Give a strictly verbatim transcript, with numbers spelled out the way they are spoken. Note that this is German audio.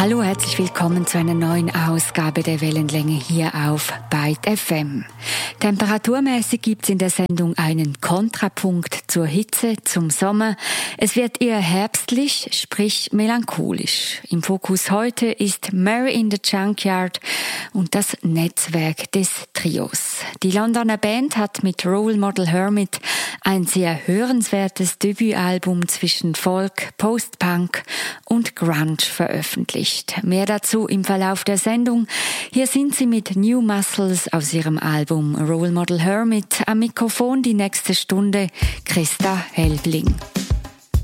Hallo, herzlich willkommen zu einer neuen Ausgabe der Wellenlänge hier auf Byte F M. Temperaturmäßig gibt's in der Sendung einen Kontrapunkt zur Hitze, zum Sommer. Es wird eher herbstlich, sprich melancholisch. Im Fokus heute ist Mary in the Junkyard und das Netzwerk des Trios. Die Londoner Band hat mit Role Model Hermit ein sehr hörenswertes Debütalbum zwischen Folk, Post-Punk und Grunge veröffentlicht. Mehr dazu im Verlauf der Sendung. Hier sind sie mit New Muscles aus ihrem Album Role Model Hermit. Am Mikrofon die nächste Stunde Christa Helbling.